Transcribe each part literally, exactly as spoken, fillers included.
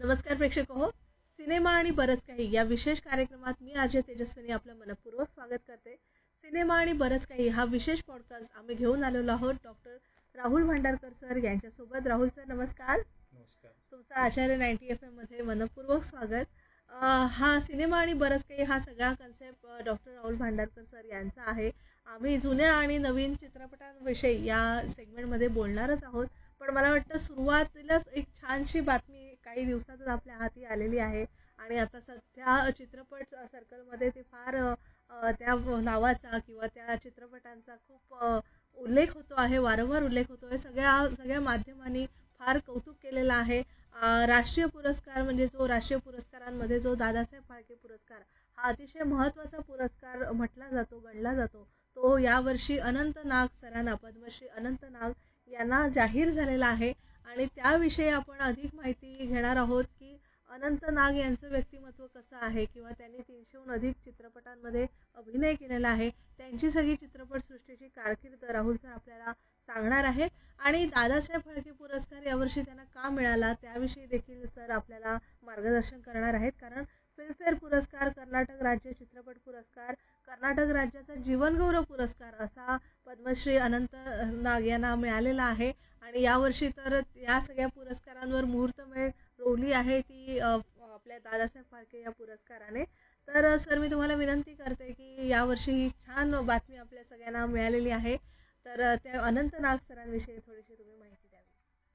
नमस्कार प्रेक्षक हो, सिनेमा आणि बरंच काही या विशेष कार्यक्रमात मी अजय तेजस्विनी आपलं मनपूर्वक स्वागत करते. सिनेमा आणि बरंच काही हा विशेष पॉडकास्ट आम्ही घेऊन आलेलो आहोत डॉक्टर राहुल भांडारकर सर यांच्यासोबत. राहुल सर नमस्कार. नमस्कार. तुमचं आचार्य नाईन्टी एफ एममध्ये मनपूर्वक स्वागत. अ, हा सिनेमा आणि बरंच काही हा सगळा concept doctor Rahul Bhandarkar sir यांचा आहे. आम्ही जुन्या आणि नवीन चित्रपटांविषयी या सेगमेंटमध्ये बोलणारच आहोत. पण मला वाटतं सुरुवातीलाच एक छानशी बातमी काही दिवसातच आपल्या हाती आलेली आहे आणि आता सध्या चित्रपट सर्कलमध्ये ते फार अ, त्या नावाचा किंवा त्या चित्रपटांचा खूप अ, उल्लेख होतो आहे, वारंवार उल्लेख होतो आहे. सगळ्या सगळ्या माध्यमांनी फार कौतुक केलेलं आहे. अ, राष्ट्रीय पुरस्कार म्हणजे जो राष्ट्रीय पुरस्कारांमध्ये जो दादासाहेब फाळके पुरस्कार हा अतिशय महत्त्वाचा पुरस्कार म्हटला जातो, गणला जातो. तो यावर्षी अनंत नाग सरांना, पद्मश्री अनंत नाग यांना जाहीर झालेला आहे आणि त्याविषयी आपण अधिक माहिती घेणार आहोत की अनंत नाग यांचं व्यक्तिमत्व कसं आहे किंवा त्यांनी तीनशेहून अधिक चित्रपटांमध्ये अभिनय केलेला आहे. त्यांची सगळी चित्रपटसृष्टीची कारकीर्द राहुल सर आपल्याला सांगणार आहे आणि दादासाहेब फाळके पुरस्कार यावर्षी त्यांना का मिळाला त्याविषयी देखील सर आपल्याला मार्गदर्शन करणार आहेत. कारण फिल्मफेअर पुरस्कार, कर्नाटक राज्य चित्रपट पुरस्कार, कर्नाटक राज्याचा जीवनगौरव पुरस्कार असा पद्मश्री अनंत नाग यांना मिळालेला आहे आणि यावर्षी तर या सगळ्या पुरस्कारांवर मुहूर्तमेढ रोवली आहे ती अ, आपल्या दादासाहेब फाळके या पुरस्काराने. तर सर मी तुम्हाला विनंती करते की यावर्षी ही छान बातमी आपल्या सगळ्यांना मिळालेली आहे. तर त्या अनंत नाग सरांविषयी थोडीशी तुम्ही माहिती द्यावी.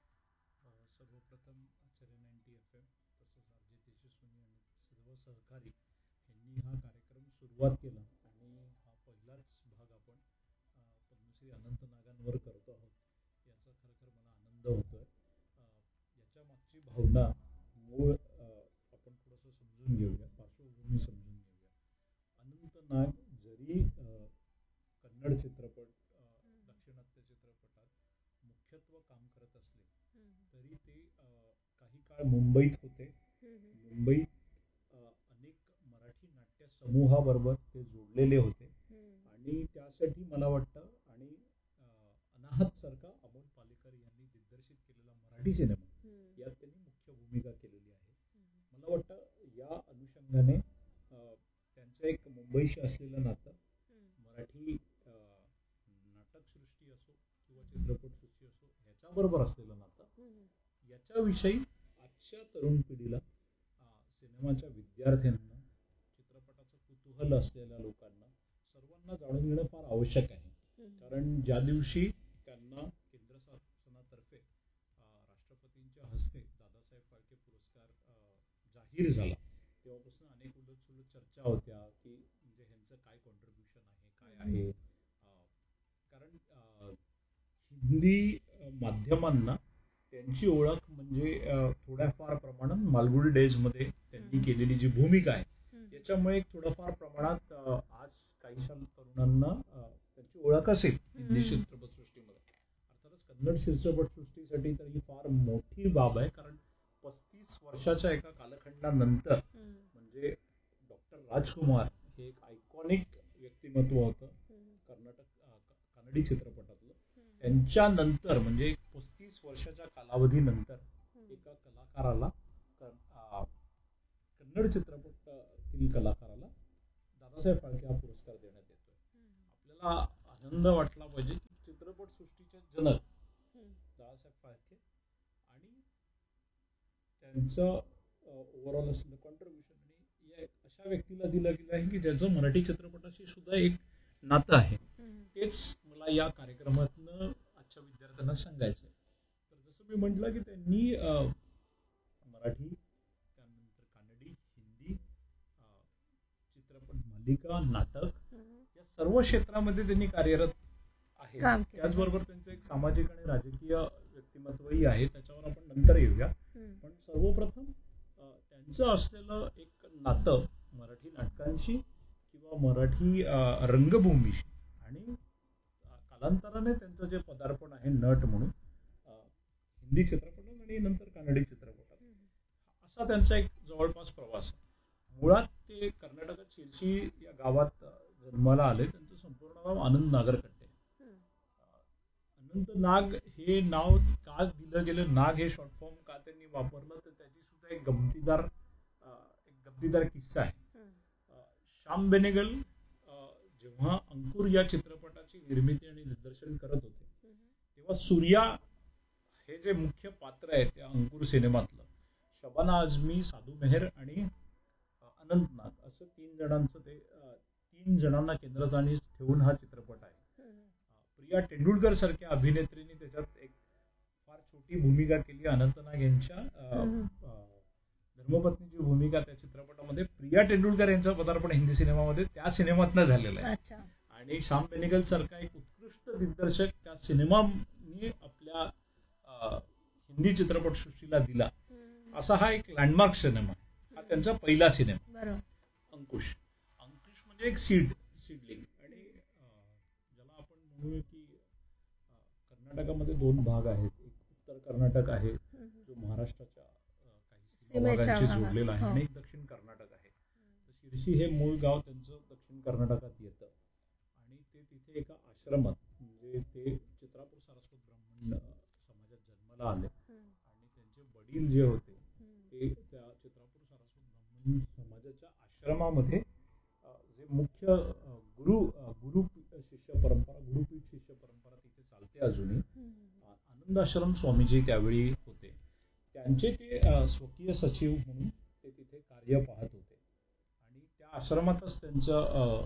सर्वप्रथम आचार्य नाईन्टी एफ एम तसंच आरजे तेजस्विनी आणि सर्व सहकारी यांनी हा कार्यक्रम सुरुवात केला आणि हा पहिलाच भाग आपण अ, पद्मश्री अनंत नागांवर करतो आहोत. याचा खरोखर मला आनंद होतो आहे. याच्या मागची भावना मूळ अ, आपण थोडंसं समजून घेऊया, पार्श्वभूमी समजून घेऊया. अनंत नाग जरी अ, कन्नड चित्रपट, अ, दाक्षिणात्य चित्रपटात मुख्यत्व काम करत असले तरी ते अ, काही काळ मुंबईत होते. मुंबईत अ, अनेक मराठी नाट्य समूहाबरोबर ते जोडलेले होते आणि त्यासाठी मला वाटतं आणि अ, अनाहतसारखा अमोल पालेकर यांनी दिग्दर्शित केलेला मराठी सिनेमा यात त्यांनी मुख्य भूमिका केलेली आहे. मला वाटतं या अनुषंगाने अ, त्यांचं एक मुंबईशी असलेलं नातं, मराठी अ, नाटकसृष्टी असो किंवा चित्रपटसृष्टी असो ह्याच्याबरोबर असलेलं नातं, याच्याविषयी आजच्या तरुण पिढीला, अ, सिनेमाच्या विद्यार्थ्यांना, चित्रपटाचं कुतूहल असलेल्या लोकांना सर्वांना जाणून घेणं फार आवश्यक आहे. कारण ज्या दिवशी त्यांना केंद्र शासनातर्फे अ, राष्ट्रपतींच्या हस्ते दादासाहेब फाळके पुरस्कार अ, जाहीर झाला तेव्हापासून अनेक उलटसुलट चर्चा होत्या की म्हणजे ह्यांचं काय कॉन्ट्रीब्युशन आहे, काय आहे. अ, कारण अ, हिंदी अ, माध्यमांना त्यांची ओळख म्हणजे अ, थोड्याफार प्रमाणात मालगुडी डेजमध्ये त्यांनी केलेली जी भूमिका आहे याच्यामुळे थोडंफार प्रमाणात अ, आज काहीशा तरुणांना अ, त्यांची ओळख असेल हिंदी चित्रपटसृष्टीमध्ये. अर्थातच कन्नड चित्रपटसृष्टीसाठी तर ही फार मोठी बाब आहे. कारण पस्तीस वर्षाच्या एका कालखंडानंतर म्हणजे डॉक्टर राजकुमार हे एक आयकॉनिक व्यक्तिमत्व होतं कर्नाटक अ, कन्नडी चित्रपटातलं. त्यांच्यानंतर म्हणजे पस्तीस वर्षाच्या कालावधीनंतर एका कलाकाराला अ, कन्नड चित्रपटातील कलाकाराला दादासाहेब फाळके हा पुरस्कार देण्यात येतोय. आपल्याला आनंद वाटला पाहिजे की चित्रपटसृष्टीचे जनक दादासाहेब फाळके आणि त्यांचं ओव्हरऑल असलेलं कॉन्ट्रीब्युशन आणि या अशा व्यक्तीला दिलं गेलं आहे की ज्याचं मराठी चित्रपटाशी सुद्धा एक नातं आहे. तेच मला या कार्यक्रमातनं आजच्या विद्यार्थ्यांना सांगायचं आहे. तर जसं मी म्हटलं की त्यांनी अ, मराठी, त्यानंतर कानडी, हिंदी, अ, चित्रपट मालिका, नाटक या सर्व क्षेत्रामध्ये त्यांनी कार्यरत आहे. त्याचबरोबर त्यांचं एक सामाजिक आणि राजकीय व्यक्तिमत्वही आहे, त्याच्यावर आपण नंतर येऊया. पण सर्वप्रथम अ, त्यांचं असलेलं एक नातं मराठी नाटकांशी किंवा मराठी अ, रंगभूमीशी आणि अ, कालांतराने त्यांचं जे पदार्पण आहे नट म्हणून अ, हिंदी चित्रपटात आणि नंतर कानडी चित्रपटात, असा त्यांचा एक जवळपास प्रवास आहे. मुळात ते कर्नाटकात शिरशी या गावात अ, जन्माला आले. त्यांचं संपूर्ण नाव आनंद नागरकट्टे. अनंत नाग हे नाव का दिलं गेलं, नाग हे शॉर्ट फॉर्म का त्यांनी वापरलं, तर त्याची सुद्धा एक गमतीदार अ, एक गमतीदार किस्सा आहे. अ, श्याम बेनेगल अ, जेव्हा अंकुर या चित्रपटाची निर्मिती आणि दिग्दर्शन करत होते, तेव्हा सूर्या हे जे मुख्य पात्र आहे त्या अंकुर सिनेमातलं, शबाना आझमी, साधू मेहर आणि अ, अनंत नाग असं तीन जणांचं ते अ, तीन जणांना केंद्रस्थानी ठेवून हा चित्रपट आहे. अ, प्रिया तेंडुलकर सारख्या अभिनेत्रीने त्याच्यात एक फार छोटी भूमिका केली. अनंत नाग यांच्या अ, अ, धर्मपत्नीची भूमिका त्या चित्रपटामध्ये प्रिया तेंडुलकर यांचं पदार्पण हिंदी सिनेमामध्ये त्या सिनेमातनं झालेलं आहे. अच्छा. आणि श्याम बेनेगल सारखा एक उत्कृष्ट दिग्दर्शक त्या सिनेमाने आपल्या अ, हिंदी चित्रपटसृष्टीला दिला, असा हा एक लँडमार्क सिनेमा. हा त्यांचा पहिला सिनेमा. बरोबर. अंकुश अंकुश म्हणजे एक सीड सीडलिंग. आणि अ, ज्याला आपण म्हणूया की अ, कर्नाटकामध्ये दोन भाग आहेत. एक उत्तर कर्नाटक आहे जो महाराष्ट्राच्या अ, काही सीमेच्या सीमाभागांशी भागात. जोडलेला आहे, हो. आणि एक दक्षिण कर्नाटक आहे. तर शिरसी हे मूळ गाव त्यांचं दक्षिण कर्नाटकात येतं. आणि ते तिथे एका आश्रमात, म्हणजे ते चित्रापूर सारस्वत ब्राह्मण अ, समाजात जन्माला आले. आणि त्यांचे वडील जे होते ते त्या चित्रापूर सारस्वत ब्राह्मण समाजाच्या आश्रमामध्ये अ, जे मुख्य अ, गुरु अ, गुरु शिष्य परंपरा गुरुपीठ शिष्य परंपरा तिथे चालते अजूनही. आ- आनंदाश्रम स्वामीजी त्यावेळी होते. त्यांचे ते अ, स्वकीय सचिव म्हणून ते तिथे कार्य पाहत होते. आणि त्या आश्रमातच त्यांचं अ,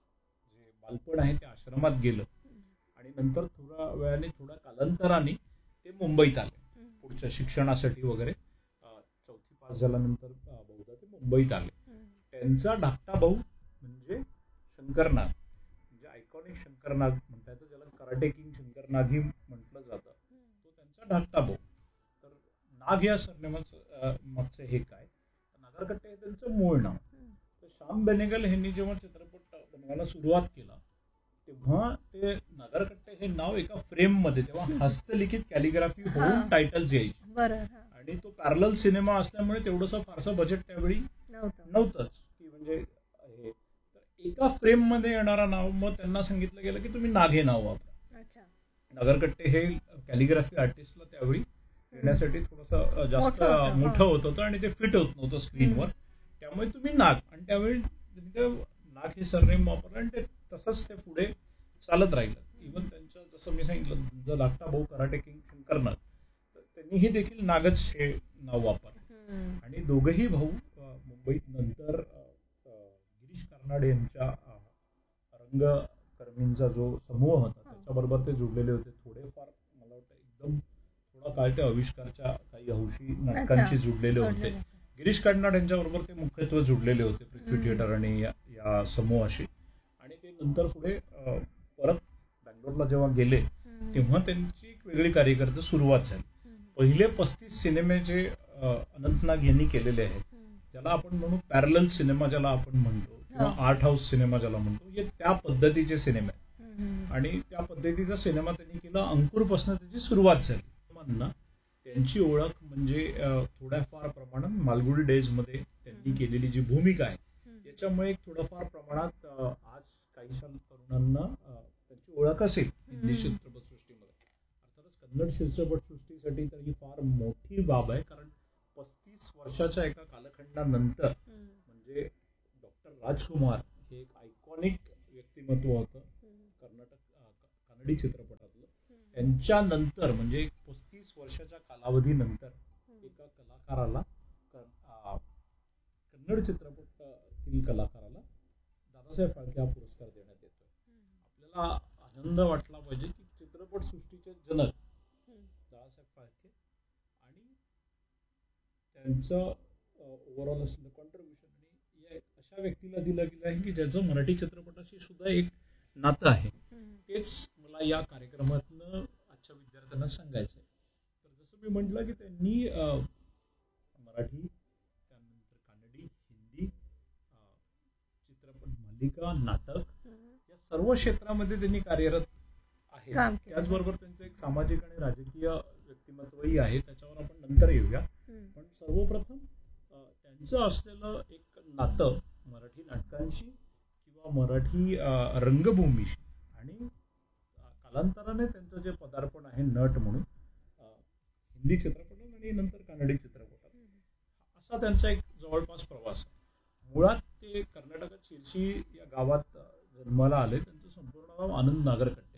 जे बालपण आहे ते आश्रमात गेलं. आणि नंतर थोड्या वेळाने थोड्या कालांतराने ते मुंबईत आले पुढच्या शिक्षणासाठी वगैरे. अ, चौथी पास झाल्यानंतर अ, बहुधा ते मुंबईत आले. त्यांचा धाकटा भाऊ म्हणजे शंकरनाग, म्हणजे आयकॉनिक शंकरनाग म्हणता येतं, ज्याला कराटे किंग शंकरनागही म्हटलं जातं, तो त्यांचा धाकटा भाऊ. तर नाग या सरनेमाचं मागचं हे काय, नागरकट्टे हे त्यांचं मूळ नाव. तर श्याम बेनेगल यांनी जेव्हा चित्रपट बनवायला सुरुवात केला, तेव्हा ते नागरकट्टे हे नाव एका फ्रेम मध्ये, तेव्हा हस्तलिखित कॅलिग्राफी होऊन टायटल्स यायची. बरं. आणि तो पॅरलल सिनेमा असल्यामुळे तेवढंसं फारसं बजेट त्यावेळी नव्हतं. नव्हतंच की म्हणजे हे. तर एका फ्रेम मध्ये येणारा नाव, मग त्यांना सांगितलं गेलं की तुम्ही नाग हे नाव वापरा. अच्छा. नागरकट्टे हे कॅलिग्राफी आर्टिस्टला त्यावेळी येण्यासाठी थोडंसं जास्त मोठं होतं, मोठं हो. होत होतं आणि ते फिट होत नव्हतं स्क्रीनवर. त्यामुळे तुम्ही नाग, आणि त्यावेळी त्यांनी ते नाग हे सरनेम वापरलं आणि ते तसंच ते पुढे चालत राहिलं. इव्हन त्यांचं जसं मी सांगितलं, जो धाकटा भाऊ कराटे किंग शंकरनाग, तर त्यांनीही देखील नागच हे नाव वापरलं. आणि दोघंही भाऊ अ, मुंबईत नंतर अ, अ, गिरीश कार्नाड यांच्या अ, रंगकर्मींचा जो समूह होता त्याच्याबरोबर ते जोडलेले होते. थोडेफार मला वाटतं एकदम थोडा काळ त्या आविष्कारच्या काही हौशी नाटकांशी जोडलेले होते. गिरीश कार्नाड यांच्याबरोबर ते मुख्यत्वे जोडलेले होते, पृथ्वी थिएटर आणि या, या समूहाशी. आणि ते नंतर पुढे अ, परत बँगलोरला जेव्हा गेले, तेव्हा त्यांची एक वेगळी कार्यकर्ते सुरुवात झाली. पहिले पस्तीस सिनेमे जे अ, अनंत नाग यांनी केलेले आहेत, त्याला आपण म्हणू पॅरलल सिनेमा ज्याला आपण म्हणतो, किंवा आर्ट हाऊस सिनेमा ज्याला म्हणतो, हे त्या पद्धतीचे सिनेमे आहेत. आणि त्या पद्धतीचा सिनेमा त्यांनी केला. अंकुरपासून त्याची सुरुवात झाली. ना त्यांची ओळख म्हणजे अ, थोड्याफार प्रमाणात मालगुडी डेज मध्ये त्यांनी केलेली जी भूमिका आहे, याच्यामुळे एक थोडंफार प्रमाणात अ, आज काहीशा तरुणांना अ, त्यांची ओळख असेल हिंदी चित्रपटसृष्टीमध्ये. अर्थातच कन्नड चित्रपटसृष्टीसाठी तर ही फार मोठी बाब आहे, कारण पस्तीस वर्षाच्या एका कालखंडानंतर म्हणजे डॉक्टर राजकुमार हे एक आयकॉनिक व्यक्तिमत्व होतं कर्नाटक अ, कन्नडी चित्रपटातलं. त्यांच्यानंतर म्हणजे एक पस्तीस वर्षाच्या कालावधीनंतर एका कलाकाराला क- अ, कन्नड चित्रपटातील कलाकाराला दादासाहेब फाळके हा पुरस्कार देण्यात येतो. आपल्याला आनंद वाटला पाहिजे की चित्रपटसृष्टीचे जनक दादासाहेब फाळके आणि त्यांचं ओव्हरऑल असलेलं कॉन्ट्रीब्युशन आणि या अशा व्यक्तीला दिलं गेलं आहे की ज्याचं मराठी चित्रपटाशी सुद्धा एक नातं आहे. तेच मला या कार्यक्रमातनं आजच्या विद्यार्थ्यांना सांगायचं आहे. तर जसं मी म्हटलं की त्यांनी अ, मराठी, त्यानंतर कानडी, हिंदी, अ, चित्रपट मालिका, नाटक या सर्व क्षेत्रामध्ये त्यांनी कार्यरत आहे. काम केलं. त्याचबरोबर त्यांचं एक सामाजिक आणि राजकीय व्यक्तिमत्वही आहे, त्याच्यावर आपण नंतर येऊया. पण सर्वप्रथम अ, त्यांचं असलेलं एक नातं मराठी नाटकांशी किंवा मराठी अ, रंगभूमीशी आणि कालांतराने त्यांचं जे पदार्पण आहे नट म्हणून अ, हिंदी चित्रपटात आणि नंतर कानडी चित्रपटात, असा त्यांचा एक जवळपास प्रवास आहे. मुळात ते कर्नाटकात शिरशी या गावात अ, जन्माला आले. त्यांचं संपूर्ण नाव आनंद नागरकट्टे.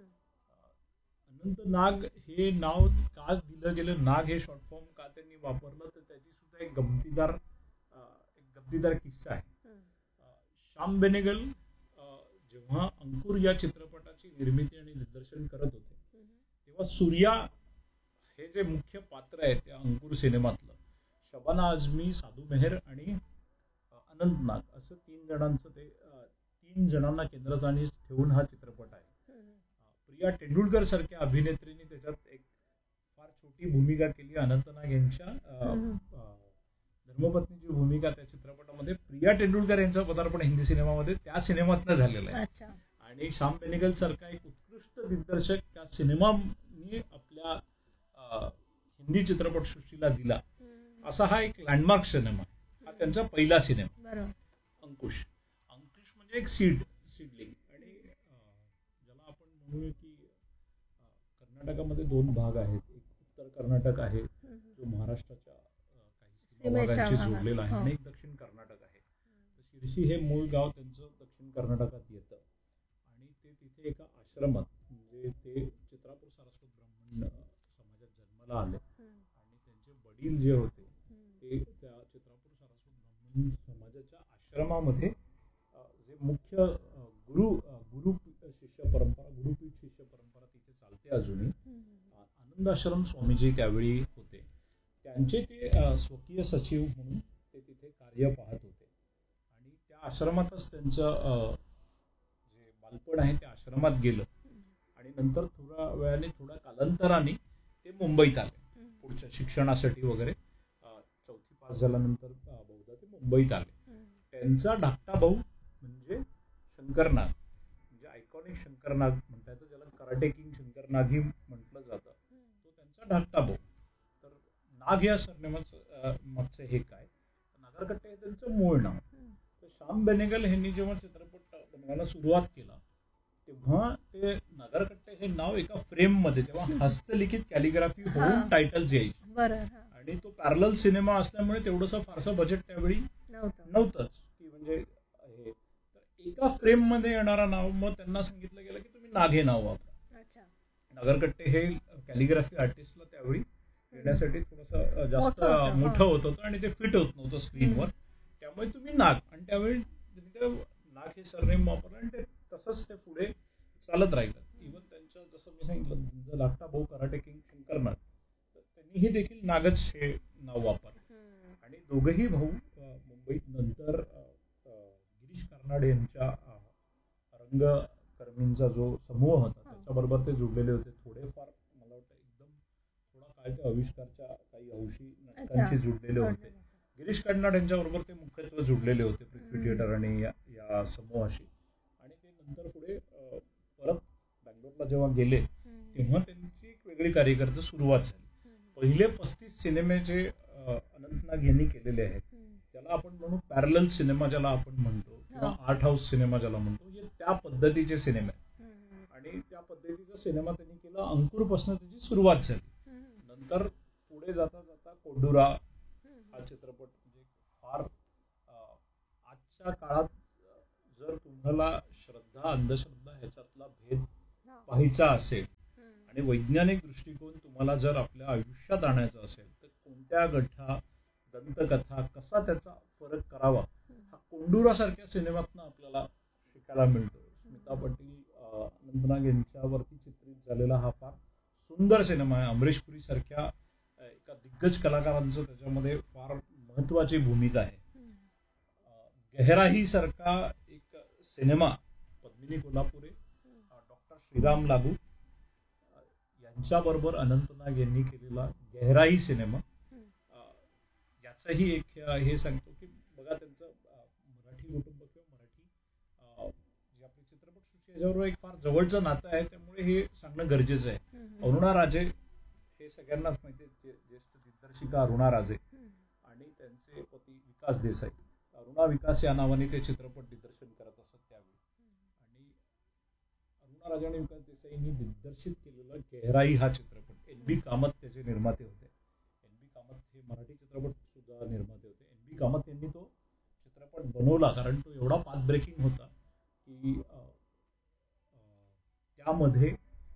अनंत नाग हे नाव का दिलं गेलं, नाग हे शॉर्ट फॉर्म का त्यांनी वापरलं, तर त्याची सुद्धा एक गमतीदार अ, एक गमतीदार किस्सा आहे. अ, श्याम बेनेगल अ, जेव्हा अंकुर या चित्रपटाची निर्मिती आणि दिग्दर्शन करत होते, तेव्हा सूर्या हे जे मुख्य पात्र आहे त्या अंकुर सिनेमातलं, शबाना आझमी, साधू मेहर आणि अ, अनंत नाग असं तीन जणांचं ते अ, तीन जणांना केंद्रस्थानी ठेवून हा चित्रपट आहे. प्रिया टेंडुलकर सारख्या अभिनेत्रीने त्याच्यात एक फार छोटी भूमिका केली. अनंत नाग यांच्या अ, अ, धर्मपत्नीची भूमिका त्या चित्रपटामध्ये प्रिया टेंडुलकर यांचं पदार्पण हिंदी सिनेमामध्ये त्या सिनेमातनं झालेलं आहे. अच्छा. आणि श्याम बेनेगल सारखा एक उत्कृष्ट दिग्दर्शक त्या सिनेमाने आपल्या अ, हिंदी चित्रपटसृष्टीला दिला, असा हा एक लँडमार्क सिनेमा. हा त्यांचा पहिला सिनेमा बरोबर. अंकुश. अंकुश म्हणजे एक सीड सीडलिंग. आणि अ, ज्याला आपण म्हणूया की अ, कर्नाटकामध्ये दोन भाग आहेत. एक उत्तर कर्नाटक आहे जो महाराष्ट्राच्या अ, काही सीमेच्या भागांशी भागात. जोडलेला आहे, हो. आणि एक दक्षिण कर्नाटक आहे. तर शिरशी हे मूळ गाव त्यांचं दक्षिण कर्नाटकात येतं. आणि ते तिथे एका आश्रमात, म्हणजे ते चित्रापूर सारस्वत ब्राह्मण अ, समाजात जन्माला आले. आणि त्यांचे वडील जे होते ते त्या चित्रापूर सारस्वत ब्राह्मण समाजाच्या आश्रमामध्ये अ, जे मुख्य अ, गुरु अ, गुरु शिष्य परंपरा, गुरुपीठ शिष्य परंपरा तिथे चालते अजूनही. अ, आनंद आश्रम स्वामीजी त्यावेळी होते. त्यांचे ते अ, स्वकीय सचिव म्हणून ते तिथे कार्य पाहत होते. आणि त्या आश्रमातच त्यांचं अ, जे बालपण आहे त्या आश्रमात गेलं. आणि नंतर थोड्या वेळाने, थोड्या कालांतराने ते मुंबईत आले पुढच्या शिक्षणासाठी वगैरे. अ, चौथी पास झाल्यानंतर अ, बहुधा ते मुंबईत आले. त्यांचा धाकटा भाऊ म्हणजे शंकरनाग, म्हणजे आयकॉनिक शंकरनाग म्हणता येतं, ज्याला कराटे किंग शंकरनाग ही म्हटलं जातं, तो त्यांचा धाकटा भाऊ. तर नाग या सरनेमाचं मागचं हे काय, नागरकट्टे हे त्यांचं मूळ नाव. तर श्याम बेनेगल यांनी जेव्हा चित्रपट बनवायला सुरुवात केला, तेव्हा ते नागरकट्टे हे नाव एका फ्रेम मध्ये, तेव्हा हस्तलिखित कॅलिग्राफी होऊन टायटल्स यायची. बरं. आणि तो पॅरलल सिनेमा असल्यामुळे तेवढंसं फारसं बजेट त्यावेळी नव्हतं. नव्हतंच की म्हणजे हे. तर एका फ्रेम मध्ये येणारा नाव, मग त्यांना सांगितलं गेलं की तुम्ही नाग हे नाव वापरा. अच्छा. नागरकट्टे हे कॅलिग्राफी आर्टिस्टला त्यावेळी येण्यासाठी थोडंसं जास्त मोठं होतं, मोठं हा. होत होतं आणि ते फिट होत नव्हतं स्क्रीनवर. त्यामुळे तुम्ही नाग, आणि त्यावेळी त्यांनी ते नाग हे सरनेम वापरलं आणि ते तसंच ते पुढे चालत राहिलं. इव्हन त्यांच्या, जसं मी सांगितलं, त्यांचा धाकटा भाऊ कराटे किंग शंकरनाग, तर त्यांनीही देखील नागच हे नाव वापरलं. आणि दोघंही भाऊ अ, मुंबईत नंतर अ, अ, गिरीश कार्नाड यांच्या अ, रंगकर्मींचा जो समूह होता त्याच्याबरोबर ते जोडलेले होते. थोडेफार मला वाटतं एकदम थोडा काळ ते आविष्कारच्या काही अंशी नाटकांशी जोडलेले होते. गिरीश कार्नाड यांच्याबरोबर ते मुख्यत्वे जोडलेले होते, पृथ्वी थिएटर आणि या, या समूहाशी. आणि ते नंतर पुढे अ, परत बँगलोरला जेव्हा गेले, तेव्हा त्यांची एक वेगळी कार्यकर्ते सुरुवात झाली. पहिले पस्तीस सिनेमे जे अ, अनंत नाग यांनी केलेले आहेत, त्याला आपण म्हणू पॅरलल सिनेमा ज्याला आपण म्हणतो, किंवा आर्ट हाऊस सिनेमा ज्याला म्हणतो, हे त्या पद्धतीचे सिनेमे आहेत. आणि त्या पद्धतीचा सिनेमा त्यांनी केला. अंकुरपासून त्याची सुरुवात झाली. नंतर पुढे जाता जाता कोंडुरा हा चित्रपट, म्हणजे फार अ, आजच्या काळात जर तुम्हाला श्रद्धा अंधश्रद्धा ह्याच्यातला भेद पाहायचा असेल आणि वैज्ञानिक दृष्टिकोन तुम्हाला जर आपल्या आयुष्यात आणायचा असेल, तर कोणत्या गठा, दंतकथा, कसा त्याचा फरक करावा, हा कोंडुरा सारख्या सिनेमातनं आपल्याला शिकायला मिळतो. स्मिता पाटील, अ, अनंतनाग यांच्यावरती चित्रित झालेला हा फार सुंदर सिनेमा आहे. अमरीश पुरी सारख्या अ, एका दिग्गज कलाकारांचं त्याच्यामध्ये फार महत्वाची भूमिका आहे. गहराई सारखा एक सिनेमा पद्मिनी कोल्हापुरे, डॉक्टर श्रीराम लागू यांच्याबरोबर अनंतनाग यांनी केलेला गहराई सिनेमा, याचंही एक हे सांगतो की बघा, त्यांचं मराठी कुटुंब किंवा मराठी जे आपली चित्रपटसृष्टी याच्याबरोबर एक फार जवळचं नातं आहे. त्यामुळे हे सांगणं गरजेचं आहे. अरुणा राजे हे सगळ्यांनाच माहिती आहे, ज्येष्ठ दिग्दर्शिका अरुणा राजे आणि त्यांचे पती विकास देसाई. अरुणा विकास या नावाने ते चित्रपट दिग्दर्शन करत असत त्यावेळी. आणि अरुणा राजे आणि विकास देसाईंनी दिग्दर्शित केलेला गहराई हा चित्रपट, एन बी कामत त्याचे निर्माते होते. एन बी कामत हे मराठी चित्रपट सुद्धा निर्माते होते. एन बी कामत यांनी तो चित्रपट बनवला कारण तो एवढा पाथ ब्रेकिंग होता की अ, अ, त्यामध्ये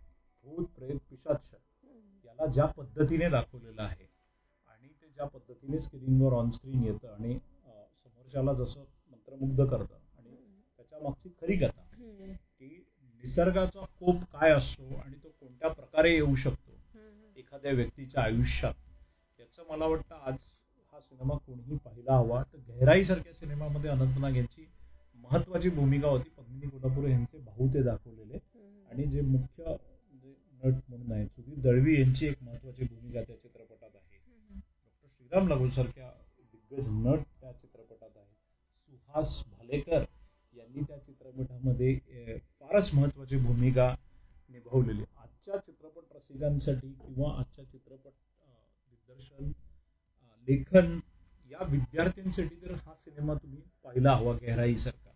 भूत प्रेत पिशाच याला ज्या पद्धतीने दाखवलेलं आहे आणि ते ज्या पद्धतीने स्क्रीनवर ऑन स्क्रीन येतं आणि अ, समोरच्याला जसं मंत्रमुग्ध करतं आणि त्याच्या मागची खरी कथा की निसर्गाचा कोप काय असतो आणि तो कोणत्या प्रकारे येऊ शकतो एखाद्या व्यक्तीच्या आयुष्यात, याचं मला वाटतं आज हा सिनेमा कोणीही पाहिला हवा. तर गहराईसारख्या सिनेमामध्ये अनंतनाग यांची महत्वाची भूमिका होती. पद्मिनी कोल्हापूर यांचे भाऊ ते दाखवलेले आणि जे मुख्य जे नट म्हणून आहे सुधीर दळवी यांची एक महत्वाची भूमिका त्या चित्रपटात आहे. डॉक्टर श्रीराम लागू सारख्या दिग्गज नट त्या चित्रपटात आहे. सुहास भालेकर यांनी त्या चित्रपटामध्ये अ, फारच महत्वाची भूमिका निभावलेली. आजच्या चित्रपट रसिकांसाठी किंवा आजच्या चित्रपट अ, दिग्दर्शन अ, लेखन या विद्यार्थ्यांसाठी तर हा सिनेमा तुम्ही पाहिला हवा गहराईसारखा,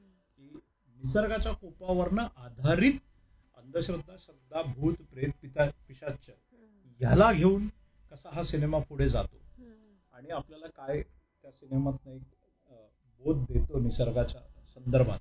की निसर्गाच्या कोपावरनं आधारित अंधश्रद्धा, श्रद्धा, भूत प्रेत पिता पिशाच ह्याला घेऊन कसा हा सिनेमा पुढे जातो आणि आपल्याला काय त्या सिनेमात एक अ, बोध देतो निसर्गाच्या संदर्भात.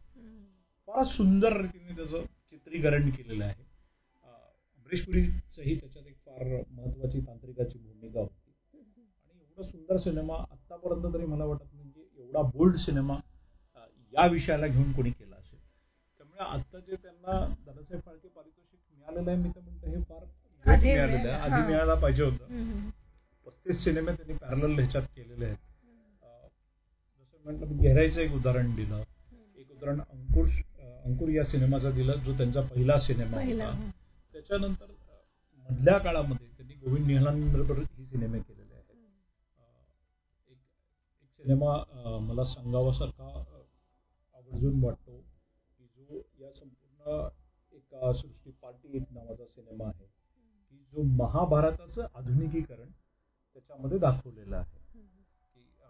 फार सुंदर रीतीने त्याचं चित्रीकरण केलेलं आहे. अ, अमरीश पुरीचंही त्याच्यात एक फार महत्वाची तांत्रिकाची भूमिका होती आणि एवढा सुंदर सिनेमा आत्तापर्यंत तरी मला वाटत नाही की एवढा बोल्ड सिनेमा अ, या विषयाला घेऊन कोणी केला असेल. त्यामुळे आता जे त्यांना दादासाहेब फाळके पारितोषिक मिळालेलं आहे, मी तर म्हणतो हे फार late आधी मिळालेलं आहे. मिळालं, आधी हां. मिळायला पाहिजे होतं. पस्तीस सिनेमे त्यांनी पॅरलल ह्याच्यात केलेले आहेत. अ, जसं म्हटलं मी गहराईचं एक उदाहरण दिलं, एक उदाहरण अंकुर अ, अंकुर या सिनेमाचा दिलं जो त्यांचा पहिला सिनेमा पहिला, होता. हं. त्याच्यानंतर अ, मधल्या काळामध्ये त्यांनी गोविंद निहलांबरोबर ही सिनेमे केलेले आहेत. अ, एक एक सिनेमा अ, मला सांगावासारखा अ, आवर्जून वाटतो की जो या संपूर्ण एका सृष्टी पार्टी एक नावाचा सिनेमा आहे की जो महाभारताचं आधुनिकीकरण त्याच्यामध्ये दाखवलेलं आहे. की अ,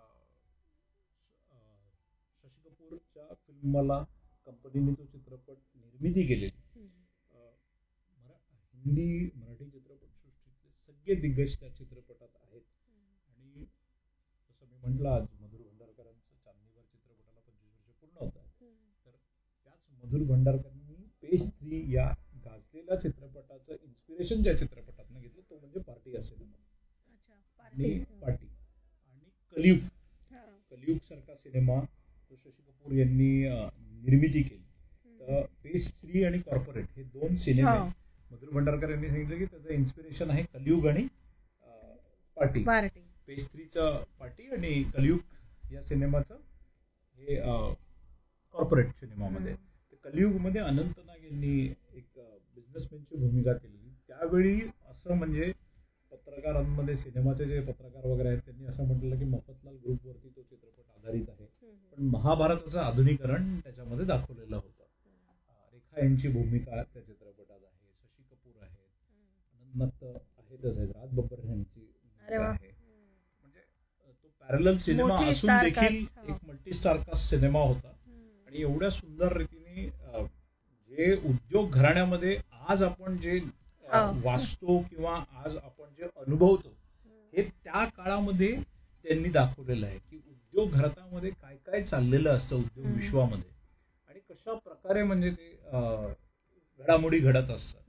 अ, शशी कपूरच्या फिल्मला कंपनीने तो चित्रपट निर्मिती केलेली. अ, मरा हिंदी मराठी चित्रपटसृष्टीतले सगळे दिग्गज त्या चित्रपटात आहेत आणि जसं मी म्हटलं आज मधुर भंडारकरांचं चांदणीवर चित्रपटाला पंचवीस वर्ष पूर्ण होत आहे. तर त्याच मधुर भंडारकरांनी पेज थ्री या गाजलेल्या चित्रपटाचं इन्स्पिरेशन ज्या चित्रपटातनं घेतलं तो म्हणजे पार्टी हा सिनेमा. आणि पार्टी आणि कलियुग कलियुग सारखा सिनेमा जो शशी कपूर यांनी अ, निर्मिती केली. तर पेज थ्री आणि कॉर्पोरेट हे दोन सिनेमे हा. मधुर भंडारकर यांनी सांगितलं की त्याचं इन्स्पिरेशन आहे कलियुग आणि अ, पार्टी. पार्टी पेज थ्रीचं पार्टी आणि कलियुग या सिनेमाचं हे कॉर्पोरेट सिनेमामध्ये. तर कलियुगमध्ये अनंतनाग यांनी एक बिझनेसमॅनची भूमिका केलेली. त्यावेळी असं म्हणजे पत्रकारांमध्ये सिनेमाचे जे पत्रकार वगैरे आहेत त्यांनी असं म्हटलं की मफतलाल ग्रुपवरती तो चित्रपट आधारित आहे, पण महाभारताचं आधुनिकरण त्याच्यामध्ये दाखवलेलं होतं. अ, रेखा यांची भूमिका त्या चित्रपटात आहे, शशी कपूर आहेत, अनंत नाग आहेतच आहेत, राज बब्बर यांची अरे भूमिका वा. आहे. म्हणजे अ, तो पॅरलल सिनेमा मोठी असून star देखील cast, हा. एक मल्टी स्टार कास्ट सिनेमा होता आणि एवढ्या सुंदर रीतीने अ, जे उद्योग घराण्यामध्ये आज आपण जे अ, हा. वाचतो किंवा आज आपण जे अनुभवतो हे त्या काळामध्ये त्यांनी दाखवलेलं आहे की उद्योग घराण्यामध्ये काय काय चाललेलं असतं उद्योग हम्म. विश्वामध्ये आणि कशा प्रकारे म्हणजे ते अ, घडामोडी घडत असतात.